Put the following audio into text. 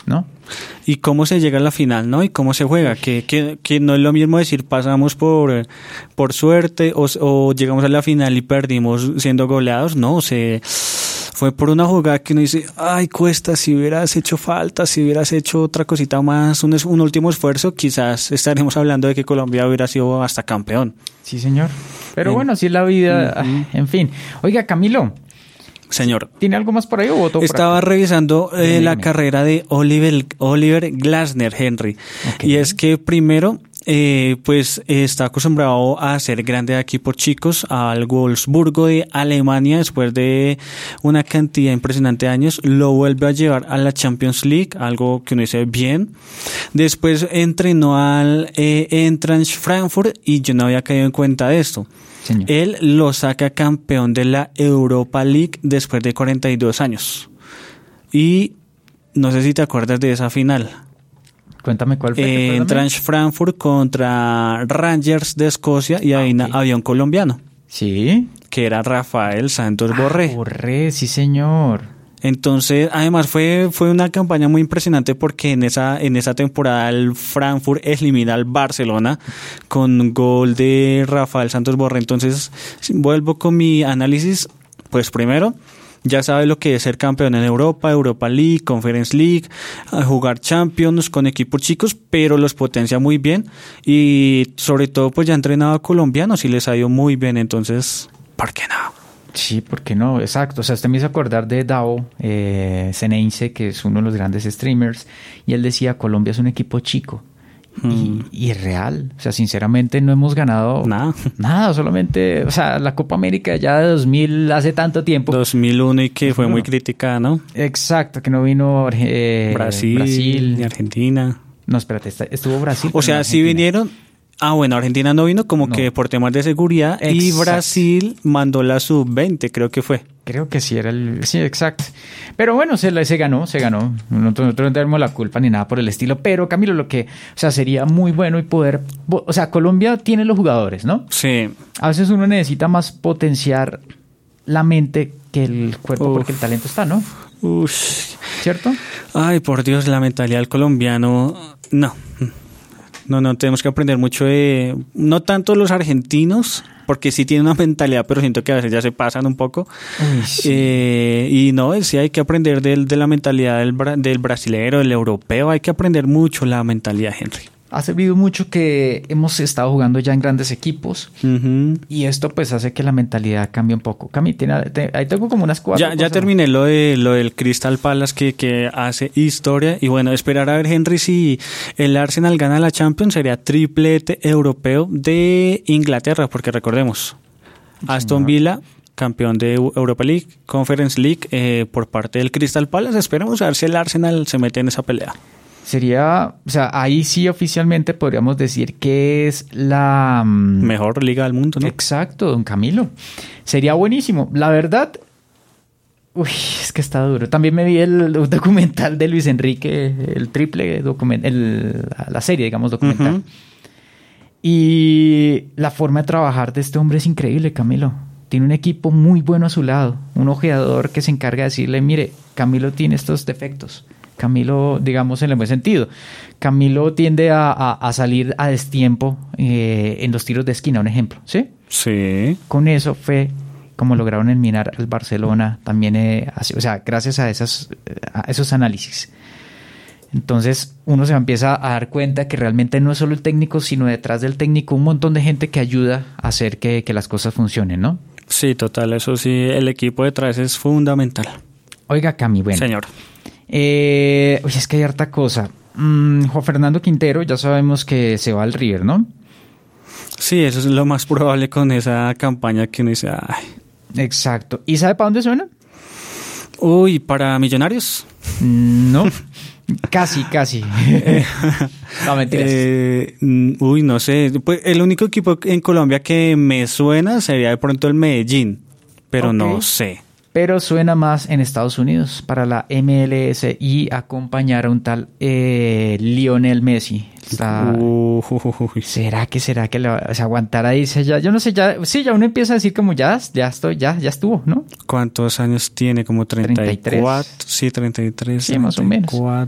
¿no? Y cómo se llega a la final, ¿no? Y cómo se juega, que no es lo mismo decir pasamos por suerte o llegamos a la final y perdimos siendo goleados, no, fue por una jugada que uno dice, ay, Cuesta, si hubieras hecho falta, si hubieras hecho otra cosita más, un último esfuerzo, quizás estaremos hablando de que Colombia hubiera sido hasta campeón. Sí, señor. Pero bueno, así es la vida, en fin. Oiga, Camilo. Señor. ¿Tiene algo más por ahí o votó? Estaba revisando la carrera de Oliver Glasner, Henry. Okay. Y es que primero, pues está acostumbrado a ser grande de equipos chicos, al Wolfsburgo de Alemania, después de una cantidad impresionante de años, lo vuelve a llevar a la Champions League, algo que uno dice bien. Después entrenó al Eintracht Frankfurt y yo no había caído en cuenta de esto. Señor. Él lo saca campeón de la Europa League después de 42 años. Y no sé si te acuerdas de esa final. Cuéntame cuál fue. Eintracht Frankfurt contra Rangers de Escocia y ahí había un colombiano. Sí. Que era Rafael Santos Borré. Borré, sí señor. Entonces, además fue una campaña muy impresionante porque en esa temporada el Frankfurt elimina al Barcelona con gol de Rafael Santos Borré. Entonces, vuelvo con mi análisis. Pues primero, ya sabe lo que es ser campeón en Europa, Europa League, Conference League, jugar Champions con equipos chicos, pero los potencia muy bien y sobre todo pues ya ha entrenado a colombianos y les ha ido muy bien. Entonces, ¿por qué no? Sí, ¿por qué no? Exacto. O sea, usted me hizo acordar de Dao Ceneice, que es uno de los grandes streamers, y él decía, Colombia es un equipo chico. Y es real. O sea, sinceramente no hemos ganado nada, solamente, o sea, la Copa América ya de 2000, hace tanto tiempo. 2001 y que fue muy criticada, ¿no? Exacto, que no vino Brasil ni Argentina. No, espérate, estuvo Brasil. O sea, sí vinieron. Bueno, Argentina no vino que por temas de seguridad. Exacto. Y Brasil mandó la sub-20, creo que fue. Creo que sí, sí, exacto. Pero bueno, se ganó. Nosotros no tenemos la culpa ni nada por el estilo. Pero Camilo, o sea, sería muy bueno y poder, o sea, Colombia tiene los jugadores, ¿no? Sí. A veces uno necesita más potenciar la mente que el cuerpo porque el talento está, ¿no? ¿Cierto? Ay, por Dios, la mentalidad del colombiano, no, tenemos que aprender mucho no tanto los argentinos, porque sí tienen una mentalidad, pero siento que a veces ya se pasan un poco. Sí. Y no, sí hay que aprender de la mentalidad del brasilero, del europeo, hay que aprender mucho la mentalidad, Henry. Ha servido mucho que hemos estado jugando ya en grandes equipos y esto pues hace que la mentalidad cambie un poco. Cami, ahí tengo como unas 4 Ya terminé lo del Crystal Palace que hace historia y bueno, esperar a ver, Henry, si el Arsenal gana la Champions, sería triplete europeo de Inglaterra, porque recordemos, Aston Villa, campeón de Europa League, Conference League por parte del Crystal Palace. Esperemos a ver si el Arsenal se mete en esa pelea. Sería, o sea, ahí sí oficialmente podríamos decir que es la mejor liga del mundo, ¿no? Exacto, don Camilo. Sería buenísimo. La verdad, es que está duro. También me vi el documental de Luis Enrique, el triple documental, la serie, digamos, documental. Y la forma de trabajar de este hombre es increíble, Camilo. Tiene un equipo muy bueno a su lado, un ojeador que se encarga de decirle, mire, Camilo tiene estos defectos. Camilo, digamos, en el buen sentido. Camilo tiende a salir a destiempo en los tiros de esquina, un ejemplo, ¿sí? Sí. Con eso fue como lograron eliminar al Barcelona también, o sea, gracias a esos análisis. Entonces, uno se empieza a dar cuenta que realmente no es solo el técnico, sino detrás del técnico un montón de gente que ayuda a hacer que las cosas funcionen, ¿no? Sí, total, eso sí, el equipo detrás es fundamental. Oiga, Cami, bueno. Señor. Es que hay harta cosa. Juan Fernando Quintero, ya sabemos que se va al River, ¿no? Sí, eso es lo más probable con esa campaña que uno dice, ay. Exacto. ¿Y sabe para dónde suena? ¿Para Millonarios? No, casi. No, mentiras. No sé. Pues el único equipo en Colombia que me suena sería de pronto el Medellín, pero no sé. Pero suena más en Estados Unidos para la MLS y acompañar a un tal Lionel Messi. ¿Será que se aguantará ahí? Yo no sé, ya uno empieza a decir como ya estuvo, ¿no? ¿Cuántos años tiene? Como 34. 33. Sí, más o menos.